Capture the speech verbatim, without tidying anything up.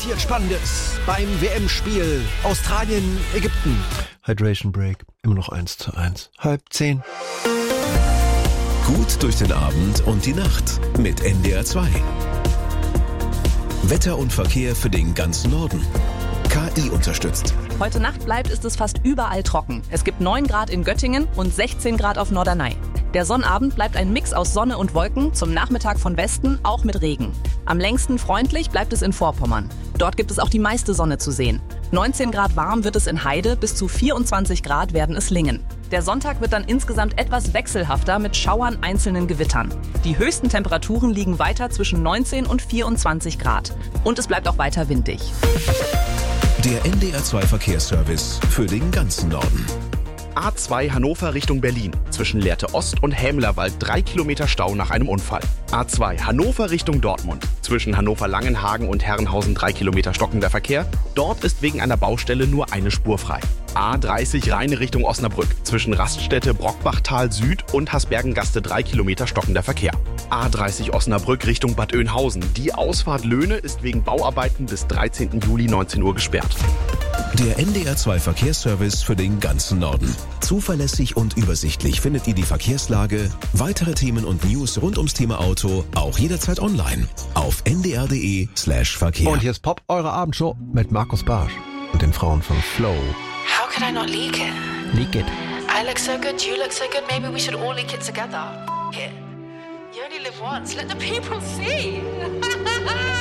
passiert Spannendes beim W M-Spiel Australien, Ägypten. Hydration Break, immer noch eins zu eins. Halb zehn. Gut durch den Abend und die Nacht mit N D R zwei. Wetter und Verkehr für den ganzen Norden. K I unterstützt. Heute Nacht bleibt ist es fast überall trocken. Es gibt neun Grad in Göttingen und sechzehn Grad auf Norderney. Der Sonnabend bleibt ein Mix aus Sonne und Wolken, zum Nachmittag von Westen auch mit Regen. Am längsten freundlich bleibt es in Vorpommern. Dort gibt es auch die meiste Sonne zu sehen. neunzehn Grad warm wird es in Heide, bis zu vierundzwanzig Grad werden es Lingen. Der Sonntag wird dann insgesamt etwas wechselhafter mit Schauern, einzelnen Gewittern. Die höchsten Temperaturen liegen weiter zwischen neunzehn und vierundzwanzig Grad. Und es bleibt auch weiter windig. Der N D R zwei Verkehrsservice für den ganzen Norden. A zwei Hannover Richtung Berlin. Zwischen Lehrte Ost und Hämlerwald drei Kilometer Stau nach einem Unfall. A zwei Hannover Richtung Dortmund. Zwischen Hannover-Langenhagen und Herrenhausen drei Kilometer stockender Verkehr. Dort ist wegen einer Baustelle nur eine Spur frei. A dreißig Rheine Richtung Osnabrück. Zwischen Raststätte Brockbachtal Süd und Hasbergengaste drei Kilometer stockender Verkehr. A dreißig Osnabrück Richtung Bad Oeynhausen. Die Ausfahrt Löhne ist wegen Bauarbeiten bis dreizehnten Juli neunzehn Uhr gesperrt. Der N D R zwei Verkehrsservice für den ganzen Norden. Zuverlässig und übersichtlich findet ihr die Verkehrslage, weitere Themen und News rund ums Thema Auto auch jederzeit online auf n d r punkt d e slash Verkehr. Und hier ist Pop, eure Abendshow mit Markus Barsch und den Frauen von Flow. How could I not leak it? Leak it. I look so good, you look so good, maybe we should all leak it together. Here. You only live once, let the people see.